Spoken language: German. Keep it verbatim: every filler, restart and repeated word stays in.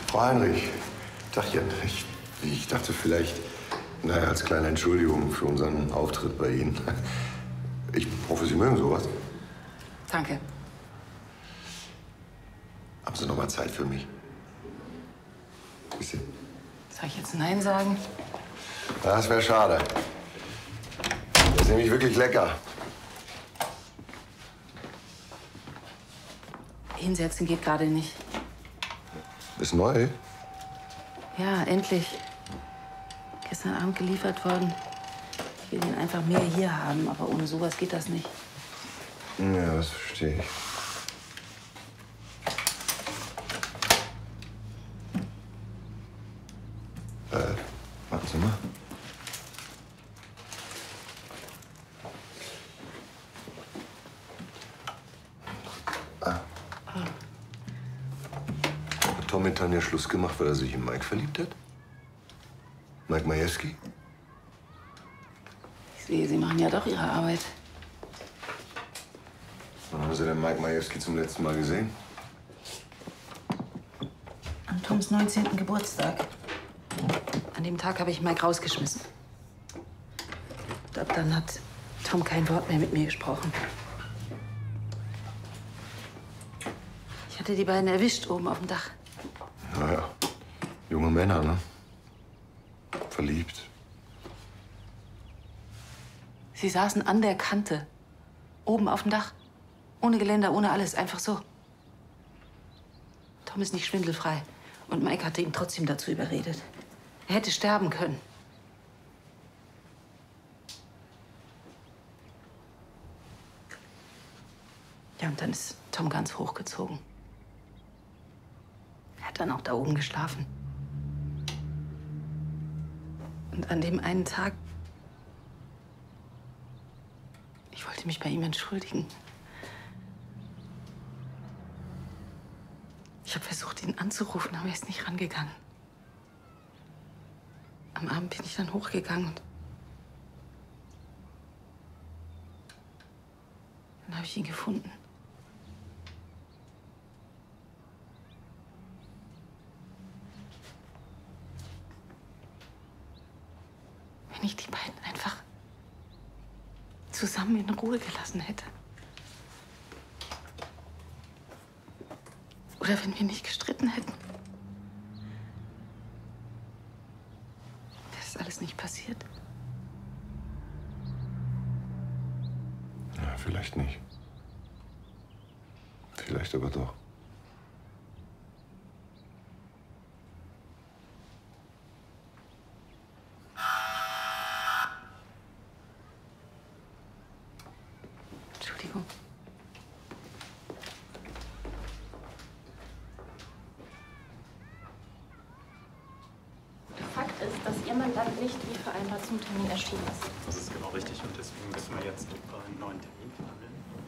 Frau Heinrich, Tachchen, ich, ich dachte vielleicht, naja, als kleine Entschuldigung für unseren Auftritt bei Ihnen. Ich hoffe, Sie mögen sowas. Danke. Haben Sie noch mal Zeit für mich? Bisschen. Soll ich jetzt Nein sagen? Ja, das wäre schade. Das ist nämlich wirklich lecker. Hinsetzen geht gerade nicht. Ist neu? Ja, endlich. Gestern Abend geliefert worden. Ich will ihn einfach mehr hier haben, aber ohne sowas geht das nicht. Ja, das verstehe ich. Äh, warten Sie mal. Ah. Hat Tom mit Tanja Schluss gemacht, weil er sich in Mike verliebt hat? Mike Majewski? Ich sehe, Sie machen ja doch Ihre Arbeit. Wann haben Sie denn Mike Majewski zum letzten Mal gesehen? An Toms neunzehnten Geburtstag. An dem Tag habe ich Mike rausgeschmissen. Und ab dann hat Tom kein Wort mehr mit mir gesprochen. Ich hatte die beiden erwischt oben auf dem Dach. Naja, junge Männer, ne? Verliebt. Sie saßen an der Kante, oben auf dem Dach. Ohne Geländer, ohne alles, einfach so. Tom ist nicht schwindelfrei. Und Mike hatte ihn trotzdem dazu überredet. Er hätte sterben können. Ja, und dann ist Tom ganz hochgezogen. Er hat dann auch da oben geschlafen. Und an dem einen Tag... Ich wollte mich bei ihm entschuldigen. Ich habe versucht, ihn anzurufen, aber er ist nicht rangegangen. Am Abend bin ich dann hochgegangen und dann habe ich ihn gefunden. Wenn ich die beiden einfach zusammen in Ruhe gelassen hätte. Oder wenn wir nicht gestritten hätten. Wäre das alles nicht passiert. Ja, vielleicht nicht. Vielleicht aber doch. Entschuldigung. Fakt ist, dass Ihr Mandant nicht wie vereinbart zum Termin erschienen ist. Das ist genau richtig und deswegen müssen wir jetzt einen neuen Termin verhandeln.